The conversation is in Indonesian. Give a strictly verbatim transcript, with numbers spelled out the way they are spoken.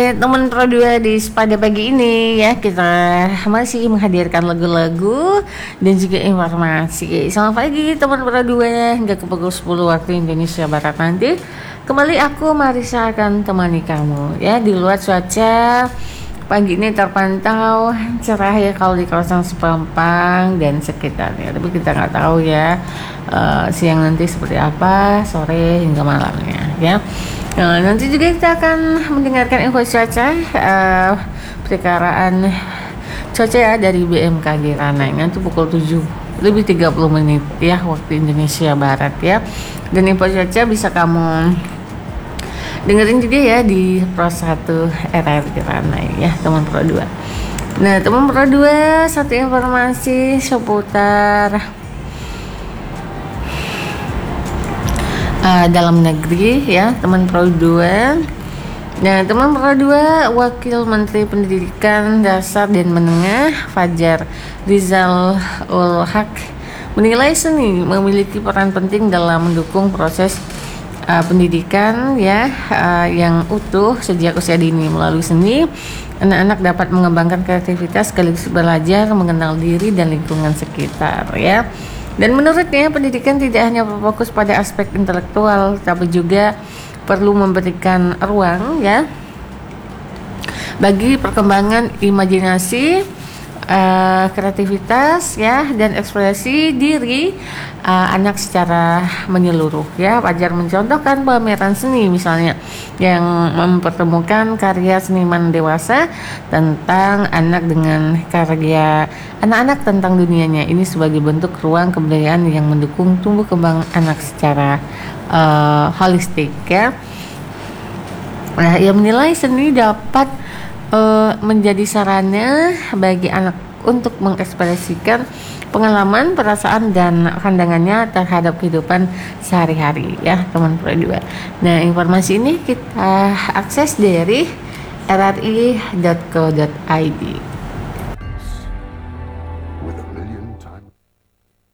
Eh, Teman Pro dua di pada pagi ini ya kita masih menghadirkan lagu-lagu dan juga informasi. Selamat pagi teman Pro dua hingga ke pukul sepuluh waktu Indonesia Barat nanti. Kembali aku Marisa akan temani kamu ya. Di luar cuaca pagi ini terpantau cerah ya kalau di kawasan Sepampang dan sekitarnya. Tapi kita nggak tahu ya uh, siang nanti seperti apa, sore hingga malamnya ya. Nah, nanti juga kita akan mendengarkan info cuaca uh, perkiraan cuaca ya dari B M K G Ranai nanti pukul tujuh lebih tiga puluh menit ya waktu Indonesia Barat ya. Dan info cuaca bisa kamu dengerin juga ya di Pro satu R R I Ranai ya teman Pro dua. Nah teman Pro dua, satu informasi seputar Uh, dalam negeri ya teman Pro dua. Nah teman Pro dua, Wakil Menteri Pendidikan Dasar dan Menengah Fajar Rizal ul Haq menilai seni memiliki peran penting dalam mendukung proses uh, pendidikan ya uh, yang utuh sejak usia dini. Melalui seni, anak-anak dapat mengembangkan kreativitas sekaligus belajar mengenal diri dan lingkungan sekitar ya. Dan menurutnya pendidikan tidak hanya berfokus pada aspek intelektual, tapi juga perlu memberikan ruang ya bagi perkembangan imajinasi, uh, kreativitas ya dan ekspresi diri uh, anak secara menyeluruh ya. Fajar mencontohkan pameran seni misalnya yang mempertemukan karya seniman dewasa tentang anak dengan karya anak-anak tentang dunianya. Ini sebagai bentuk ruang kebudayaan yang mendukung tumbuh kembang anak secara uh, holistik ya. Nah, ia menilai seni dapat uh, menjadi sarana bagi anak untuk mengekspresikan pengalaman, perasaan dan pandangannya terhadap kehidupan sehari-hari ya teman Pro dua. Nah, informasi ini kita akses dari r r i dot co dot i d.